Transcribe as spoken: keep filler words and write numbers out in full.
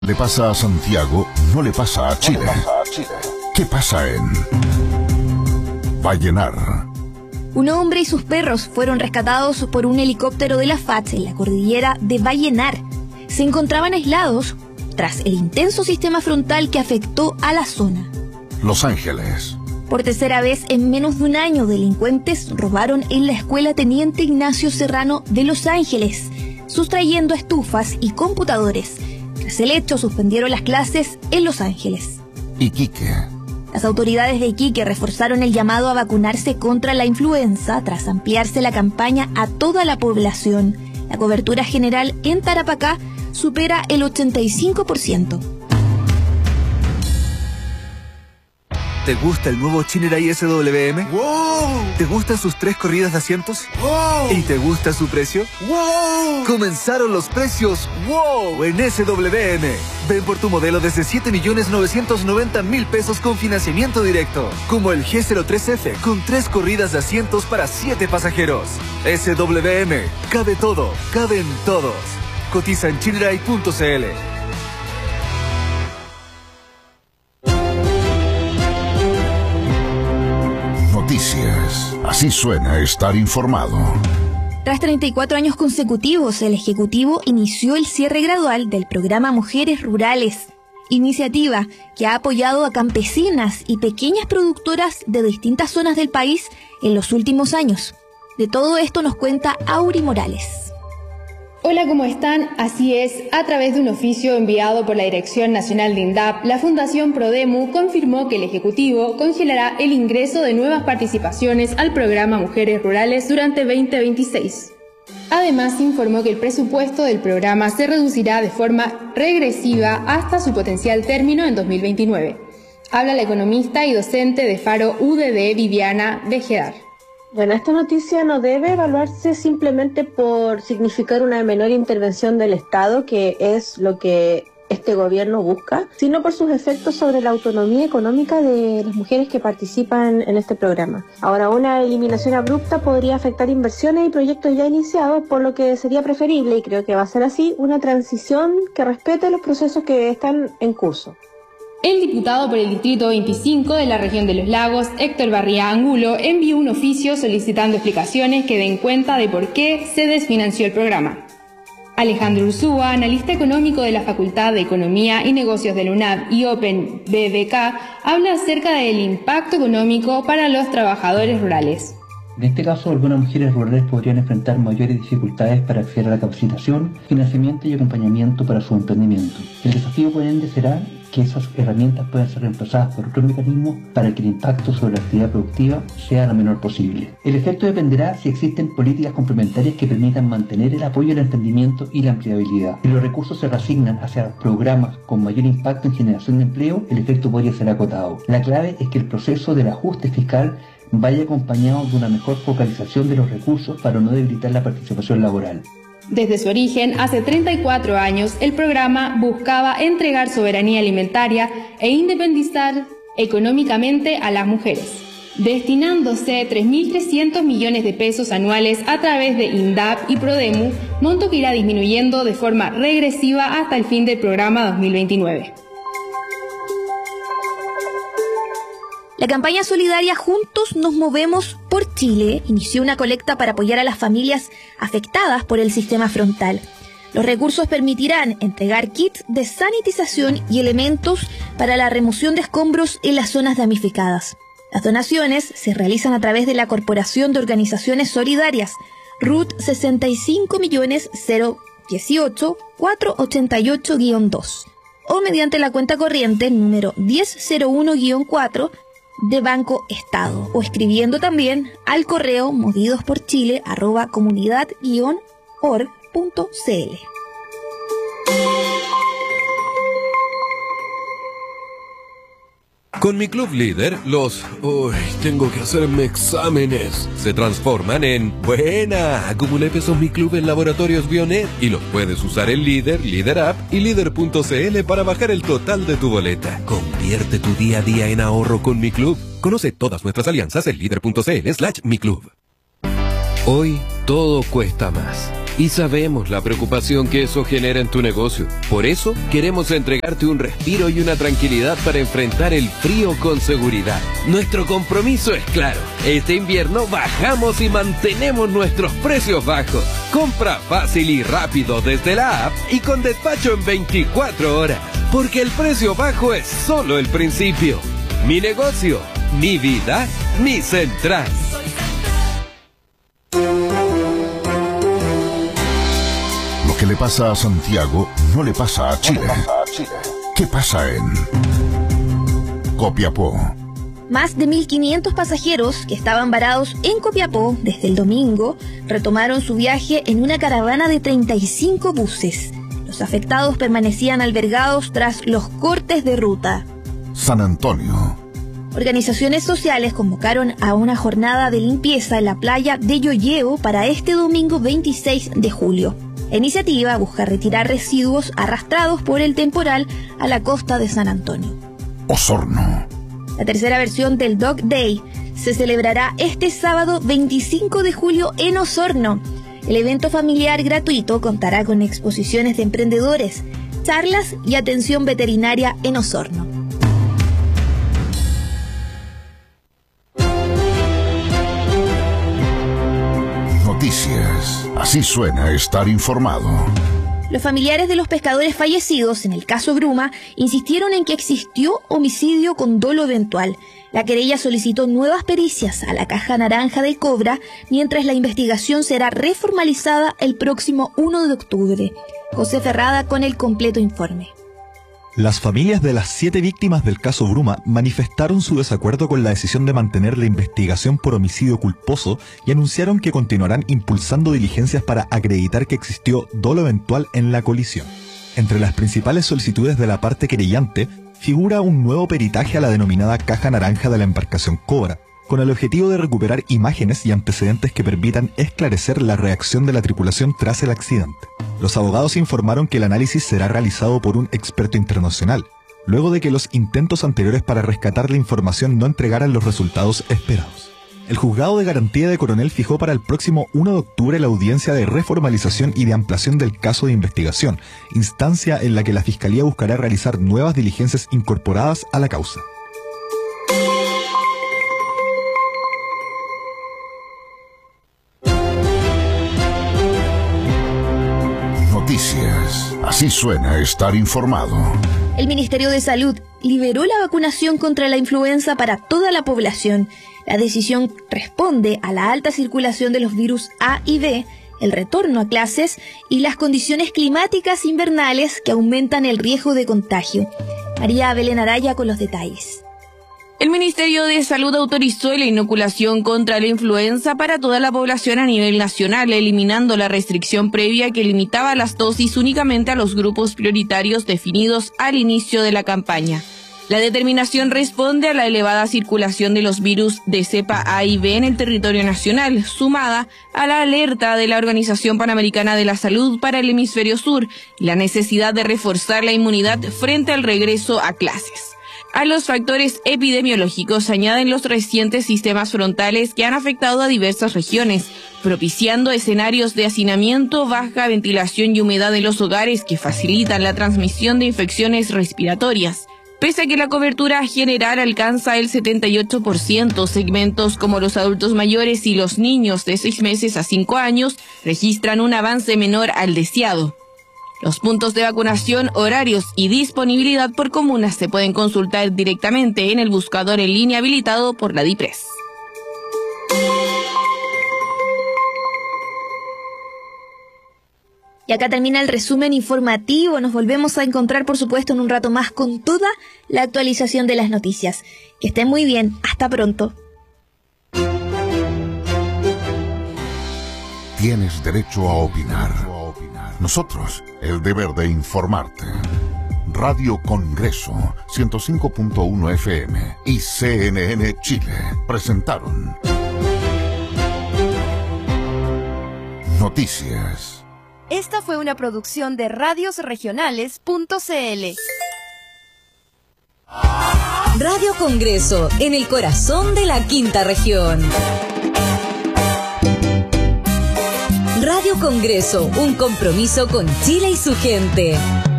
Le pasa a Santiago, no le pasa a Chile. ¿Qué pasa en Vallenar? Un hombre y sus perros fueron rescatados por un helicóptero de la F A C en la cordillera de Vallenar. Se encontraban aislados tras el intenso sistema frontal que afectó a la zona. Los Ángeles. Por tercera vez en menos de un año, delincuentes robaron en la escuela Teniente Ignacio Serrano de Los Ángeles, sustrayendo estufas y computadores. Tras el hecho, suspendieron las clases en Los Ángeles. Iquique. Las autoridades de Iquique reforzaron el llamado a vacunarse contra la influenza tras ampliarse la campaña a toda la población. La cobertura general en Tarapacá supera el ochenta y cinco por ciento. ¿Te gusta el nuevo Chinerai S W M? ¡Wow! ¿Te gustan sus tres corridas de asientos? ¡Wow! ¿Y te gusta su precio? ¡Wow! Comenzaron los precios ¡wow! En S W M. Ven por tu modelo desde siete millones novecientos noventa mil pesos con financiamiento directo. Como el G cero tres F con tres corridas de asientos para siete pasajeros. S W M. Cabe todo. Caben todos. Cotiza en chinerai punto c l. Noticias. Así suena estar informado. Tras treinta y cuatro años consecutivos, el Ejecutivo inició el cierre gradual del programa Mujeres Rurales, iniciativa que ha apoyado a campesinas y pequeñas productoras de distintas zonas del país en los últimos años. De todo esto nos cuenta Auri Morales. Hola, ¿cómo están? Así es, a través de un oficio enviado por la Dirección Nacional de INDAP, la Fundación Prodemu confirmó que el Ejecutivo congelará el ingreso de nuevas participaciones al programa Mujeres Rurales durante veinte veintiséis. Además, informó que el presupuesto del programa se reducirá de forma regresiva hasta su potencial término en dos mil veintinueve. Habla la economista y docente de Faro U D D, Viviana Vejedar. Bueno, esta noticia no debe evaluarse simplemente por significar una menor intervención del Estado, que es lo que este gobierno busca, sino por sus efectos sobre la autonomía económica de las mujeres que participan en este programa. Ahora, una eliminación abrupta podría afectar inversiones y proyectos ya iniciados, por lo que sería preferible, y creo que va a ser así, una transición que respete los procesos que están en curso. El diputado por el Distrito veinticinco de la región de Los Lagos, Héctor Barría Angulo, envió un oficio solicitando explicaciones que den cuenta de por qué se desfinanció el programa. Alejandro Ursúa, analista económico de la Facultad de Economía y Negocios de la UNAV y Open B B K, habla acerca del impacto económico para los trabajadores rurales. En este caso, algunas mujeres rurales podrían enfrentar mayores dificultades para acceder a la capacitación, financiamiento y acompañamiento para su emprendimiento. El desafío, por ende, será que esas herramientas puedan ser reemplazadas por otros mecanismos para que el impacto sobre la actividad productiva sea lo menor posible. El efecto dependerá si existen políticas complementarias que permitan mantener el apoyo al emprendimiento y la empleabilidad. Si los recursos se reasignan hacia programas con mayor impacto en generación de empleo, el efecto podría ser acotado. La clave es que el proceso del ajuste fiscal vaya acompañado de una mejor focalización de los recursos para no debilitar la participación laboral. Desde su origen, hace treinta y cuatro años, el programa buscaba entregar soberanía alimentaria e independizar económicamente a las mujeres, destinándose tres mil trescientos millones de pesos anuales a través de INDAP y Prodemu, monto que irá disminuyendo de forma regresiva hasta el fin del programa dos mil veintinueve. La campaña solidaria Juntos nos movemos por Chile inició una colecta para apoyar a las familias afectadas por el sistema frontal. Los recursos permitirán entregar kits de sanitización y elementos para la remoción de escombros en las zonas damnificadas. Las donaciones se realizan a través de la Corporación de Organizaciones Solidarias, R U T sesenta y cinco millones cero dieciocho cuatrocientos ochenta y ocho guion dos o mediante la cuenta corriente número diez cero uno guion cuatro de Banco Estado, o escribiendo también al correo movidosporchile arroba comunidad guion org punto c l. Con mi Club Líder, los uy, tengo que hacerme exámenes se transforman en buena. Acumulé pesos Mi Club en Laboratorios Bionet y los puedes usar en Líder, Líder App y Líder punto c l para bajar el total de tu boleta. Convierte tu día a día en ahorro con Mi Club. Conoce todas nuestras alianzas en líder punto c l slash mi club. Hoy todo cuesta más. Y sabemos la preocupación que eso genera en tu negocio. Por eso, queremos entregarte un respiro y una tranquilidad para enfrentar el frío con seguridad. Nuestro compromiso es claro. Este invierno bajamos y mantenemos nuestros precios bajos. Compra fácil y rápido desde la app y con despacho en veinticuatro horas. Porque el precio bajo es solo el principio. Mi negocio, mi vida, mi central. Lo que le pasa a Santiago no le pasa a Chile. ¿Qué pasa en Copiapó? Más de mil quinientos pasajeros que estaban varados en Copiapó desde el domingo retomaron su viaje en una caravana de treinta y cinco buses. Los afectados permanecían albergados tras los cortes de ruta. San Antonio. Organizaciones sociales convocaron a una jornada de limpieza en la playa de Yoyeo para este domingo veintiséis de julio. La iniciativa busca retirar residuos arrastrados por el temporal a la costa de San Antonio. Osorno. La tercera versión del Dog Day se celebrará este sábado veinticinco de julio en Osorno. El evento familiar gratuito contará con exposiciones de emprendedores, charlas y atención veterinaria en Osorno. Noticias. Así suena estar informado. Los familiares de los pescadores fallecidos en el caso Bruma insistieron en que existió homicidio con dolo eventual. La querella solicitó nuevas pericias a la Caja Naranja del Cobra, mientras la investigación será reformalizada el próximo uno de octubre. José Ferrada con el completo informe. Las familias de las siete víctimas del caso Bruma manifestaron su desacuerdo con la decisión de mantener la investigación por homicidio culposo y anunciaron que continuarán impulsando diligencias para acreditar que existió dolo eventual en la colisión. Entre las principales solicitudes de la parte querellante figura un nuevo peritaje a la denominada Caja Naranja de la embarcación Cobra, con el objetivo de recuperar imágenes y antecedentes que permitan esclarecer la reacción de la tripulación tras el accidente. Los abogados informaron que el análisis será realizado por un experto internacional, luego de que los intentos anteriores para rescatar la información no entregaran los resultados esperados. El Juzgado de Garantía de Coronel fijó para el próximo uno de octubre la audiencia de reformalización y de ampliación del caso de investigación, instancia en la que la Fiscalía buscará realizar nuevas diligencias incorporadas a la causa. Noticias. Así suena estar informado. El Ministerio de Salud liberó la vacunación contra la influenza para toda la población. La decisión responde a la alta circulación de los virus A y B, el retorno a clases y las condiciones climáticas invernales que aumentan el riesgo de contagio. María Belén Araya con los detalles. El Ministerio de Salud autorizó la inoculación contra la influenza para toda la población a nivel nacional, eliminando la restricción previa que limitaba las dosis únicamente a los grupos prioritarios definidos al inicio de la campaña. La determinación responde a la elevada circulación de los virus de cepa A y B en el territorio nacional, sumada a la alerta de la Organización Panamericana de la Salud para el Hemisferio Sur y la necesidad de reforzar la inmunidad frente al regreso a clases. A los factores epidemiológicos se añaden los recientes sistemas frontales que han afectado a diversas regiones, propiciando escenarios de hacinamiento, baja ventilación y humedad en los hogares que facilitan la transmisión de infecciones respiratorias. Pese a que la cobertura general alcanza el setenta y ocho por ciento, segmentos como los adultos mayores y los niños de seis meses a cinco años registran un avance menor al deseado. Los puntos de vacunación, horarios y disponibilidad por comunas se pueden consultar directamente en el buscador en línea habilitado por la DIPRES. Y acá termina el resumen informativo. Nos volvemos a encontrar, por supuesto, en un rato más con toda la actualización de las noticias. Que estén muy bien. Hasta pronto. Tienes derecho a opinar. Nosotros, el deber de informarte. Radio Congreso, ciento cinco punto uno F M y C N N Chile presentaron Noticias. Esta fue una producción de radios regionales punto c l. Radio Congreso, en el corazón de la quinta región. Radio Radio Congreso, un compromiso con Chile y su gente.